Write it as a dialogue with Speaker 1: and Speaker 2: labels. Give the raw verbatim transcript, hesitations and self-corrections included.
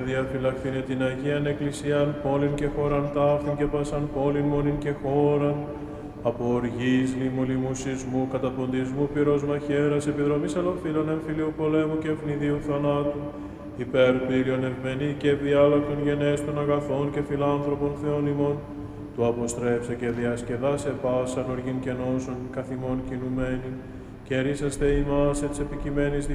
Speaker 1: διαφυλαχθήνε την Αγίαν Εκκλησίαν, πόλην και χώραν ταύτην και πάσαν πόλην μονήν και χώραν, από οργής, λίμου, λίμου, σεισμού, καταποντισμού, πυρός μαχαίρας, επιδρομής αλλοφύλων, εμφυλίου πολέμου και ευνηδίου θανάτου, υπέρ πύριων ευμενή και ευδιάλακτων γενέστων αγαθών και φιλάνθρωπων Θεών ημών, του αποστρέψε και διασκεδάσε πάσαν οργήν και νόσων, καθημών κινουμένη, και ρίσαστε ημάς ετς επικειμένης